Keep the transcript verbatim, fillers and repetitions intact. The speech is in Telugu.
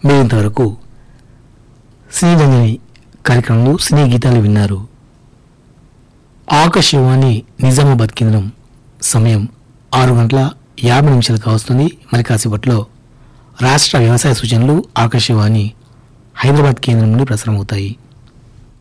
మీరు ఇంతవరకు సినీరంజని కార్యక్రమంలో సినీ గీతాలు విన్నారు. ఆకాశవాణి నిజామాబాద్ కేంద్రం సమయం ఆరు గంటల యాభై నిమిషాలకు వస్తుంది. మరి కాసేపట్లో రాష్ట్ర వ్యవసాయ సూచనలు ఆకాశవాణి హైదరాబాద్ కేంద్రం నుండి ప్రసారం అవుతాయి.